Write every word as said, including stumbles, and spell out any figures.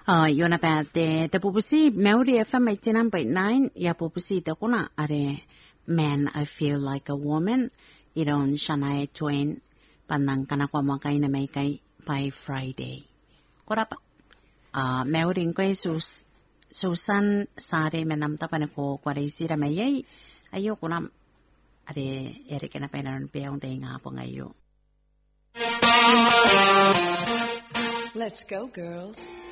Uh, yun na pa te te pupusi Maori F M eighty-nine point nine ya pupusi te kuna are man I feel like a woman iron shanai twain panang kana kwa makai na may kay by Friday. Kora pa uh, Maori ko sus Susan sare menam ta panako kwaray sira mayay ayo kuna are ere kana pa nanon peong te nga po ngayo. Let's go girls.